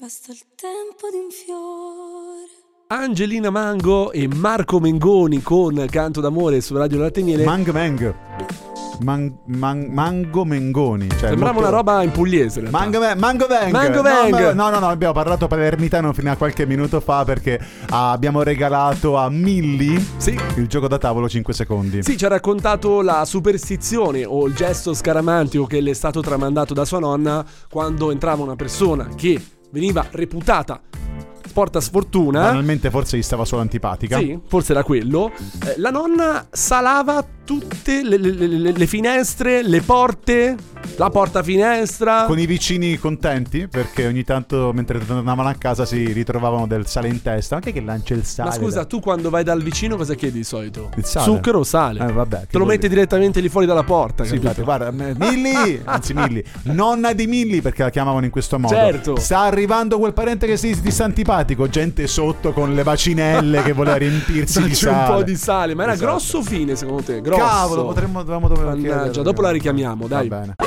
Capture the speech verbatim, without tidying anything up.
basta il tempo di un fiore. Angelina Mango e Marco Mengoni con Canto d'amore su Radio Latte e Miele. Mang Meng. Man, man, mango Mengoni, cioè sembrava molto... una roba in pugliese in Mango, mango Veng Mango Veng. No, no, no, abbiamo parlato palermitano fino a qualche minuto fa perché ah, abbiamo regalato a Milli sì. il gioco da tavolo cinque secondi. Sì, ci ha raccontato la superstizione o il gesto scaramantico che le è stato tramandato da sua nonna quando entrava una persona che veniva reputata porta sfortuna. Banalmente forse gli stava solo antipatica. Sì, forse era quello. Eh, la nonna salava tutte le, le, le, le finestre, le porte, la porta finestra. Con i vicini contenti perché ogni tanto mentre tornavano a casa si ritrovavano del sale in testa. Anche che lancia il sale. Ma scusa, da... tu quando vai dal vicino cosa chiedi di solito? Il sale. Zucchero o sale? Eh, vabbè, te lo metti direttamente lì fuori dalla porta. Sì, infatti, guarda, Milli, anzi Milli, nonna di Milli perché la chiamavano in questo modo. Certo. Sta arrivando quel parente che si sta antipatico, gente sotto con le bacinelle che voleva riempirsi di sale. un po' di sale, ma era esatto. grosso fine secondo te? Grosso. Cavolo, potremmo dovevamo dover Mannaggia, dopo la richiamiamo, dai. Va bene.